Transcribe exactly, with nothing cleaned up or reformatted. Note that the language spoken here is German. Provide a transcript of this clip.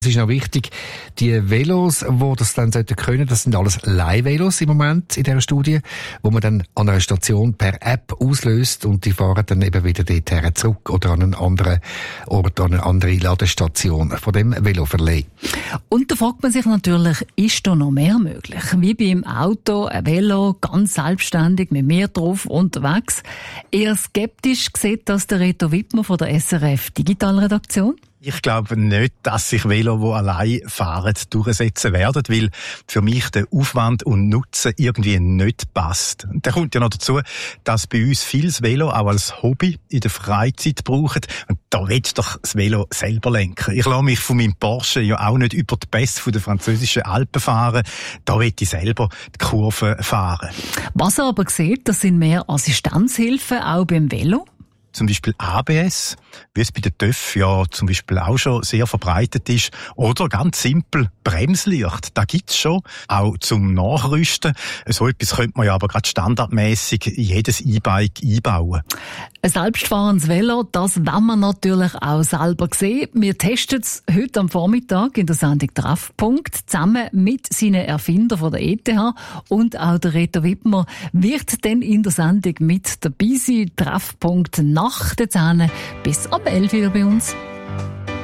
Es ist noch wichtig, die Velos, die das dann sollten können, das sind alles Leihvelos im Moment in dieser Studie, wo man dann an einer Station per App auslöst und die fahren dann eben wieder dorthin zurück oder an einen anderen Ort, an eine andere Ladestation von dem Veloverleih. Und da fragt man sich natürlich, ist da noch mehr möglich? Wie beim Auto, ein Velo, ganz selbstständig, mit mir drauf, unterwegs. Eher skeptisch sieht das der Reto Wittmer von der S R F Digitalredaktion. Ich glaube nicht, dass sich Velo, die allein fahren, durchsetzen werden, weil für mich der Aufwand und Nutzen irgendwie nicht passt. Und da kommt ja noch dazu, dass bei uns vieles Velo auch als Hobby in der Freizeit brauchen. Und da will ich doch das Velo selber lenken. Ich lasse mich von meinem Porsche ja auch nicht über die Pässe der französischen Alpen fahren. Da will ich selber die Kurve fahren. Was er aber sieht, das sind mehr Assistenzhilfen, auch beim Velo. Zum Beispiel A B S, wie es bei den T Ö F ja zum Beispiel auch schon sehr verbreitet ist. Oder ganz simpel Bremslicht, da gibt's schon, auch zum Nachrüsten. So etwas könnte man ja aber gerade standardmäßig in jedes E-Bike einbauen. Ein selbstfahrendes Velo, das wollen wir natürlich auch selber sehen. Wir testen es heute am Vormittag in der Sendung Treffpunkt zusammen mit seinen Erfindern von der E T H und auch der Reto Wittmer wird dann in der Sendung mit dabei sein. Treffpunkt nach den Zähnen bis ab elf Uhr bei uns.